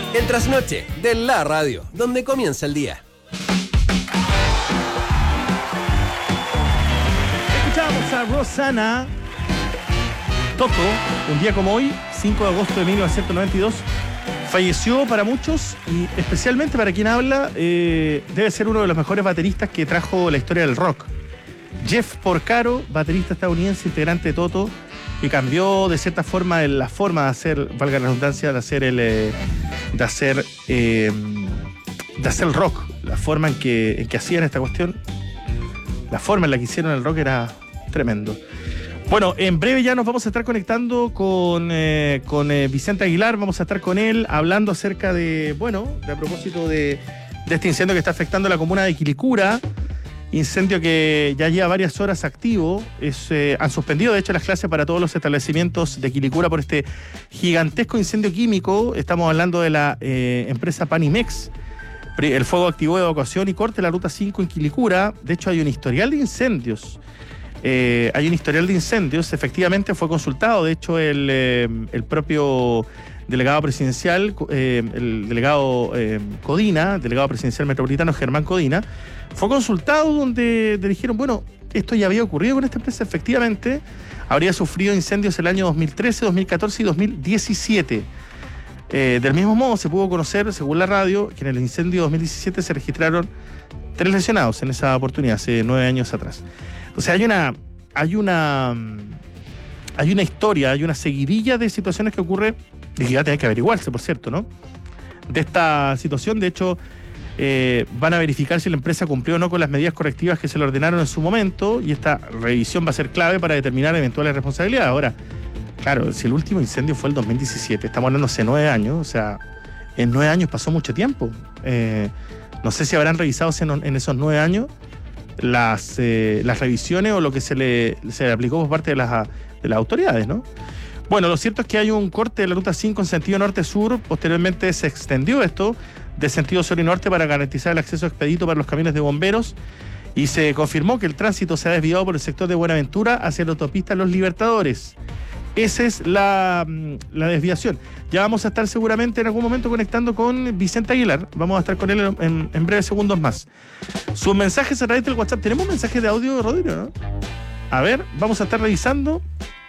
El trasnoche de la radio, donde comienza el día. Escuchábamos a Rosana Toto, un día como hoy, 5 de agosto de 1992. Falleció para muchos y especialmente para quien habla, debe ser uno de los mejores bateristas que trajo la historia del rock. Jeff Porcaro, baterista estadounidense, integrante de Toto, que cambió de cierta forma la forma de hacer, valga la redundancia, de hacer el rock, la forma en que hacían esta cuestión, la forma en la que hicieron el rock era tremendo. Bueno, en breve ya nos vamos a estar conectando con Vicente Aguilar, vamos a estar con él hablando acerca de, a propósito de este incendio que está afectando a la comuna de Quilicura. Incendio que ya lleva varias horas activo. Han suspendido, de hecho, las clases para todos los establecimientos de Quilicura por este gigantesco incendio químico. Estamos hablando de la empresa Panimex. El fuego activó evacuación y corte de la ruta 5 en Quilicura. De hecho, hay un historial de incendios. Efectivamente fue consultado. De hecho, el propio delegado presidencial, el delegado Codina, el delegado presidencial metropolitano Germán Codina, fue consultado donde le dijeron, esto ya había ocurrido con esta empresa, efectivamente, habría sufrido incendios el año 2013, 2014 y 2017. Del mismo modo, se pudo conocer, según la radio, que en el incendio 2017 se registraron 3 lesionados en esa oportunidad, hace 9 años atrás. O sea, hay una historia, hay una seguidilla de situaciones que ocurre y que va a tener que averiguarse, por cierto, ¿no? De esta situación, de hecho, van a verificar si la empresa cumplió o no con las medidas correctivas que se le ordenaron en su momento, y esta revisión va a ser clave para determinar eventuales responsabilidades. Ahora, claro, si el último incendio fue el 2017, estamos hablando hace 9 años, o sea, en 9 años pasó mucho tiempo. No sé si habrán revisado en esos 9 años las revisiones o lo que se le aplicó por parte de las autoridades, ¿no? Bueno, lo cierto es que hay un corte de la ruta 5 en sentido norte-sur. Posteriormente se extendió esto de sentido sur y norte para garantizar el acceso expedito para los camiones de bomberos, y se confirmó que el tránsito se ha desviado por el sector de Buenaventura hacia la autopista Los Libertadores. Esa es la desviación. Ya vamos a estar seguramente en algún momento conectando con Vicente Aguilar. Vamos a estar con él en breves segundos más. Sus mensajes a través del WhatsApp. Tenemos mensajes de audio, Rodrigo, ¿no? A ver, vamos a estar revisando.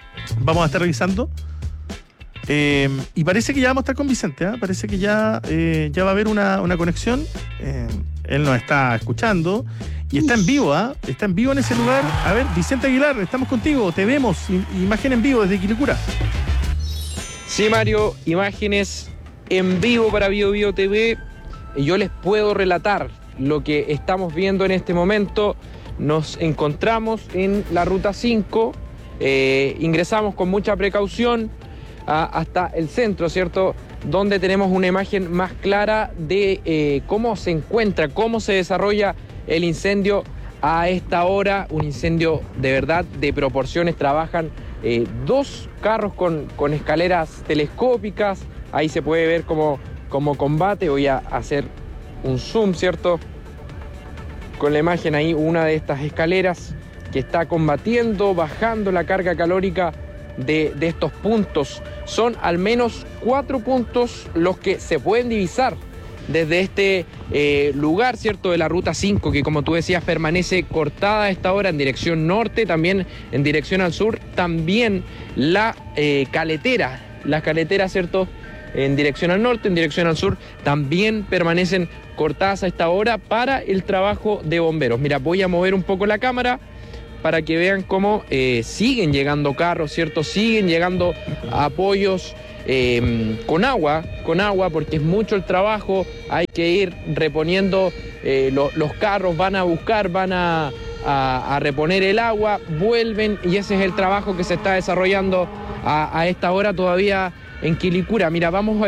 Y parece que ya vamos a estar con Vicente, ¿eh? Parece que ya va a haber una conexión. Él nos está escuchando y está en vivo, ¿eh? Está en vivo en ese lugar. A ver, Vicente Aguilar, estamos contigo, te vemos, imagen en vivo desde Quilicura. Sí, Mario, imágenes en vivo para Bio Bio TV. Yo les puedo relatar lo que estamos viendo en este momento. Nos encontramos en la ruta 5, ingresamos con mucha precaución hasta el centro, ¿cierto?, donde tenemos una imagen más clara de cómo se encuentra, cómo se desarrolla el incendio a esta hora. Un incendio de verdad de proporciones. Trabajan 2 carros con escaleras telescópicas. Ahí se puede ver cómo combate. Voy a hacer un zoom, ¿cierto?, con la imagen ahí, una de estas escaleras que está combatiendo, bajando la carga calórica de estos puntos. Son al menos 4 puntos los que se pueden divisar desde este lugar, ¿cierto?, de la ruta 5, que, como tú decías, permanece cortada a esta hora en dirección norte, también en dirección al sur, también las caleteras, ¿cierto?, en dirección al norte, en dirección al sur, también permanecen cortadas a esta hora para el trabajo de bomberos. Mira, voy a mover un poco la cámara para que vean cómo siguen llegando carros, ¿cierto? Siguen llegando apoyos con agua, porque es mucho el trabajo. Hay que ir reponiendo los carros, van a buscar, van a reponer el agua, vuelven, y ese es el trabajo que se está desarrollando a esta hora todavía en Quilicura. Mira, vamos,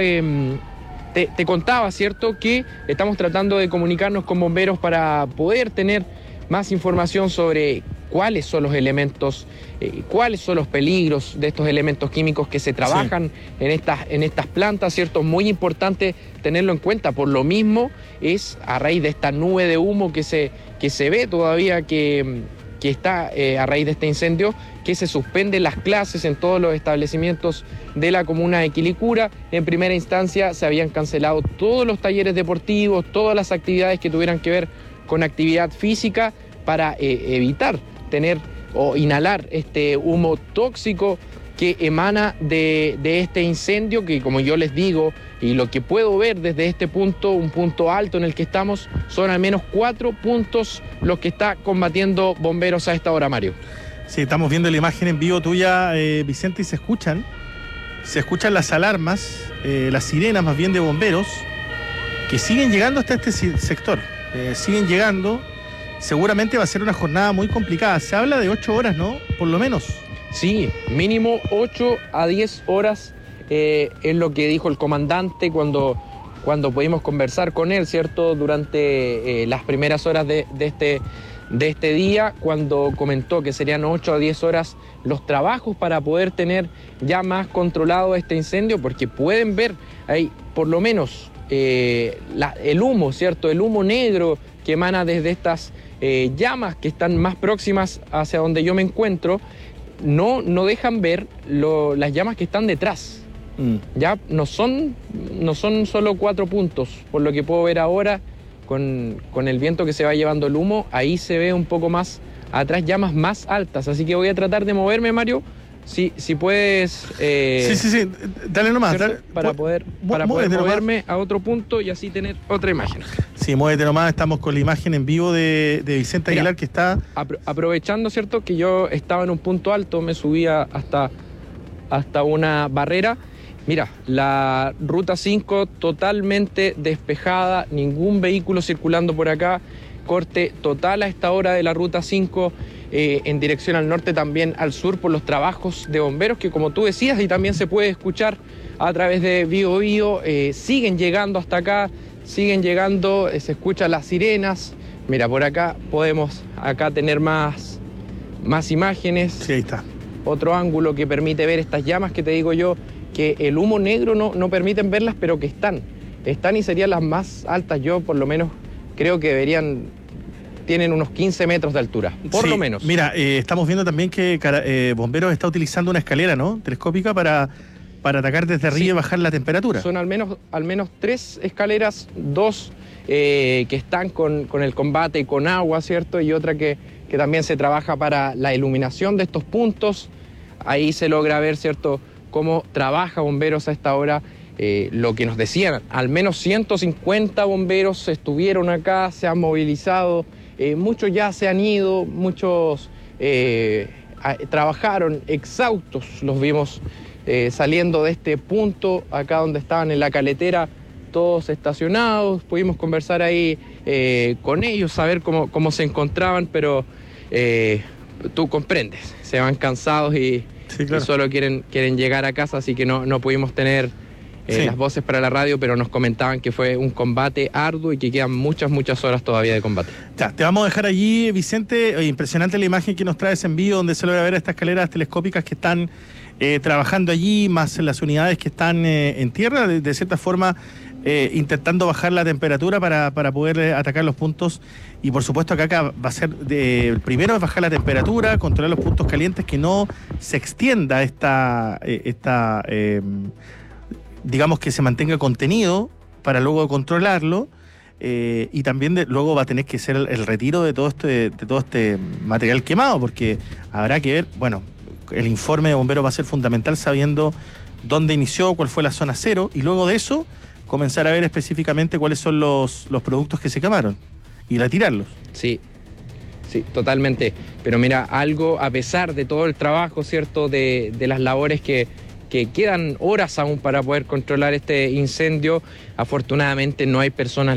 te contaba, ¿cierto?, que estamos tratando de comunicarnos con bomberos para poder tener más información sobre cuáles son los elementos, cuáles son los peligros de estos elementos químicos que se trabajan en estas plantas, ¿cierto? Muy importante tenerlo en cuenta. Por lo mismo, es a raíz de esta nube de humo que se ve todavía que que está a raíz de este incendio, que se suspenden las clases en todos los establecimientos de la comuna de Quilicura. En primera instancia se habían cancelado todos los talleres deportivos, todas las actividades que tuvieran que ver con actividad física para evitar tener o inhalar este humo tóxico que emana de este incendio, que como yo les digo, y lo que puedo ver desde este punto, un punto alto en el que estamos, son al menos 4 puntos los que está combatiendo bomberos a esta hora, Mario. Sí, estamos viendo la imagen en vivo tuya, Vicente, y se escuchan las alarmas, las sirenas más bien de bomberos, que siguen llegando hasta este sector, siguen llegando. Seguramente va a ser una jornada muy complicada. Se habla de 8 horas, ¿no? Por lo menos. Sí, mínimo 8 a 10 horas es lo que dijo el comandante cuando pudimos conversar con él, ¿cierto? Durante las primeras horas de este día, cuando comentó que serían 8 a 10 horas los trabajos para poder tener ya más controlado este incendio, porque pueden ver ahí por lo menos el humo, ¿cierto? El humo negro que emana desde estas llamas que están más próximas hacia donde yo me encuentro. No dejan ver las llamas que están detrás. Ya no son solo 4 puntos, por lo que puedo ver ahora con el viento que se va llevando el humo. Ahí se ve un poco más atrás llamas más altas, así que voy a tratar de moverme, Mario, si puedes sí, dale nomás, dale, para poder moverme a otro punto y así tener otra imagen. Sí, muévete nomás, estamos con la imagen en vivo de Vicente Aguilar. Mira, que está aprovechando, ¿cierto?, que yo estaba en un punto alto, me subía hasta una barrera. Mira, la ruta 5 totalmente despejada, ningún vehículo circulando por acá, corte total a esta hora de la ruta 5 en dirección al norte, también al sur, por los trabajos de bomberos, que como tú decías, y también se puede escuchar a través de Bío Bío, siguen llegando hasta acá, siguen llegando, se escuchan las sirenas. Mira, por acá podemos tener más imágenes. Sí, ahí está. Otro ángulo que permite ver estas llamas que te digo yo, que el humo negro no permiten verlas, pero que están y serían las más altas. Yo por lo menos creo que tienen unos 15 metros de altura, por lo menos. Mira, estamos viendo también que Bomberos está utilizando una escalera, ¿no?, telescópica para atacar desde arriba y bajar la temperatura. Son al menos 3 escaleras, 2 que están con el combate con agua, ¿cierto? Y otra que también se trabaja para la iluminación de estos puntos. Ahí se logra ver, ¿cierto?, cómo trabaja Bomberos a esta hora. Lo que nos decían, al menos 150 bomberos estuvieron acá, se han movilizado, muchos ya se han ido, muchos trabajaron exhaustos, los vimos saliendo de este punto, acá donde estaban en la caletera, todos estacionados. Pudimos conversar ahí con ellos, saber cómo se encontraban, pero tú comprendes, se van cansados y, sí, claro, y solo quieren llegar a casa, así que no pudimos tener las voces para la radio, pero nos comentaban que fue un combate arduo y que quedan muchas horas todavía de combate. Ya, te vamos a dejar allí, Vicente. Impresionante la imagen que nos traes en vivo, donde se logra ver estas escaleras telescópicas que están trabajando allí, más las unidades que están en tierra, de cierta forma intentando bajar la temperatura para poder atacar los puntos. Y por supuesto que acá va a ser, el primero es bajar la temperatura, controlar los puntos calientes, que no se extienda digamos que se mantenga contenido para luego controlarlo, y también luego va a tener que ser el retiro de todo este material quemado, porque habrá que ver, bueno, el informe de bomberos va a ser fundamental, sabiendo dónde inició, cuál fue la zona cero, y luego de eso comenzar a ver específicamente cuáles son los productos que se quemaron y retirarlos. Sí, totalmente. Pero mira, algo, a pesar de todo el trabajo, ¿cierto?, de las labores que quedan horas aún para poder controlar este incendio, afortunadamente no hay personas